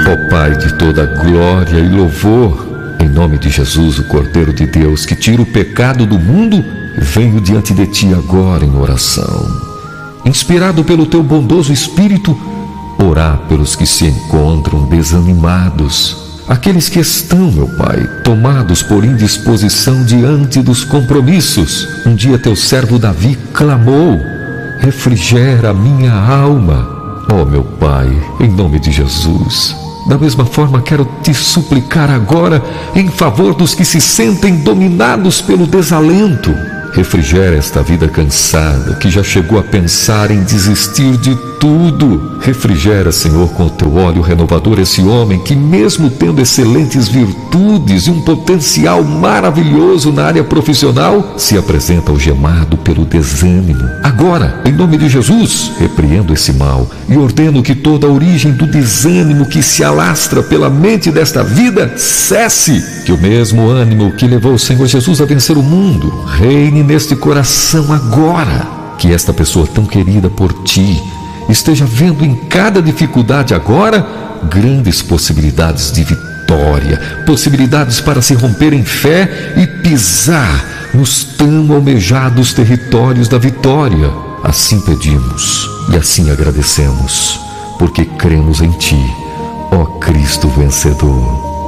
Ó Pai de toda glória e louvor, em nome de Jesus, o Cordeiro de Deus, que tira o pecado do mundo, venho diante de Ti agora em oração. Inspirado pelo Teu bondoso Espírito, orar pelos que se encontram desanimados, aqueles que estão, meu Pai, tomados por indisposição diante dos compromissos. Um dia Teu servo Davi clamou: refrigera a minha alma. Ó meu Pai, em nome de Jesus, da mesma forma quero Te suplicar agora em favor dos que se sentem dominados pelo desalento. Refrigera esta vida cansada que já chegou a pensar em desistir de tudo. Refrigera, Senhor, com o Teu óleo renovador esse homem que, mesmo tendo excelentes virtudes e um potencial maravilhoso na área profissional, se apresenta algemado pelo desânimo. Agora, em nome de Jesus, repreendo esse mal e ordeno que toda a origem do desânimo que se alastra pela mente desta vida cesse. Que o mesmo ânimo que levou o Senhor Jesus a vencer o mundo reine neste coração agora. Que esta pessoa tão querida por Ti esteja vendo em cada dificuldade agora grandes possibilidades de vitória, possibilidades para se romper em fé e pisar nos tão almejados territórios da vitória. Assim pedimos e assim agradecemos, porque cremos em Ti, ó Cristo vencedor.